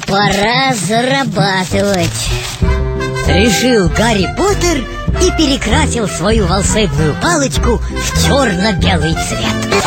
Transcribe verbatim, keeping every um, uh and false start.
Пора зарабатывать, решил Гарри Поттер и перекрасил свою волшебную палочку в черно-белый цвет.